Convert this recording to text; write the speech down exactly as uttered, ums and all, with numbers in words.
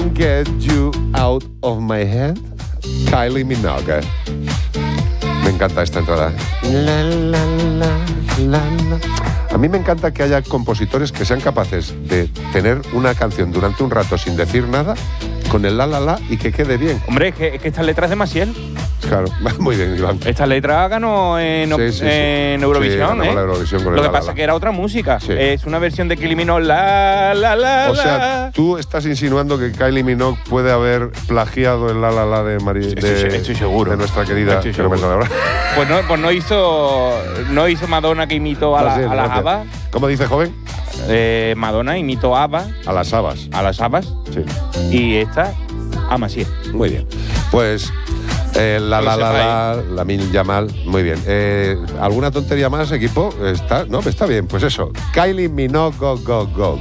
Can't Get You Out of My Head, Kylie Minogue. Me encanta esta entrada. La, la, la, la, la. A mí me encanta que haya compositores que sean capaces de tener una canción durante un rato sin decir nada, con el la la la y que quede bien. Hombre, es que, es que esta letra es de Maciel. Claro, muy bien, Iván. Esta letra ganó en, Sí, sí, sí. en Eurovisión, Sí, ¿eh? la Eurovisión con Lo el que la, la, pasa la. es que era otra música. Sí. Es una versión de Kylie Minogue, la, la, la, O sea, la. tú estás insinuando que Kylie Minogue puede haber plagiado el la la la de María, Estoy- de, estoy seguro. de nuestra querida. Estoy que no me seguro. sale ahora. Pues no, pues no hizo no hizo Madonna que imitó a, la, Gracias, a las gracias. habas. ¿Cómo dice, joven? Eh, Madonna imitó a Abba, A las habas. a las habas, Sí. y esta a Maciel. Muy bien. Pues eh, la Que la lo la sepáis. la, la Mil Yamal, muy bien. Eh, ¿Alguna tontería más, equipo? Está, no, está bien. Pues eso. Kylie Minogue, go, go, go.